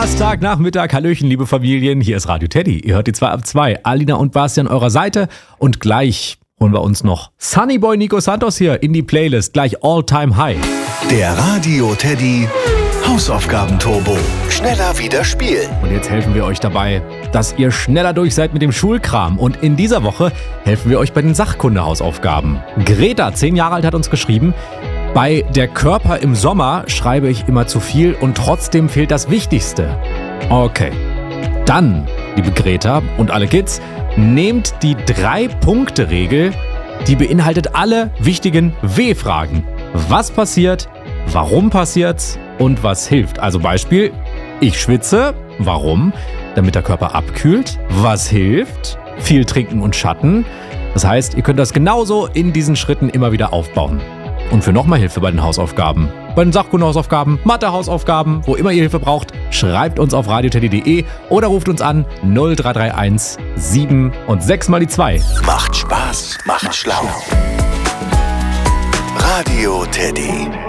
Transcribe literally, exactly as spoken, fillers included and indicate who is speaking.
Speaker 1: Donnerstagnachmittag, hallöchen, liebe Familien, hier ist Radio Teddy. Ihr hört die zwei ab zwei. Alina und Basti an eurer Seite und gleich holen wir uns noch Sunnyboy Nico Santos hier in die Playlist, gleich All Time High.
Speaker 2: Der Radio Teddy Hausaufgabenturbo. Schneller wieder spielen.
Speaker 1: Und jetzt helfen wir euch dabei, dass ihr schneller durch seid mit dem Schulkram. Und in dieser Woche helfen wir euch bei den Sachkunde-Hausaufgaben. Greta, zehn Jahre alt, hat uns geschrieben: Bei Der Körper im Sommer schreibe ich immer zu viel und trotzdem fehlt das Wichtigste. Okay. Dann, liebe Greta und alle Kids, nehmt die Drei-Punkte-Regel, die beinhaltet alle wichtigen W-Fragen. Was passiert, warum passiert's und was hilft? Also Beispiel: Ich schwitze. Warum? Damit der Körper abkühlt. Was hilft? Viel trinken und Schatten. Das heißt, ihr könnt das genauso in diesen Schritten immer wieder aufbauen. Und für noch mehr Hilfe bei den Hausaufgaben, bei den Sachkunde-Hausaufgaben, Mathe-Hausaufgaben, wo immer ihr Hilfe braucht, schreibt uns auf radio teddy punkt de oder ruft uns an null drei drei eins sieben und sechs mal die zwei.
Speaker 2: Macht Spaß, macht schlau. Radio Teddy.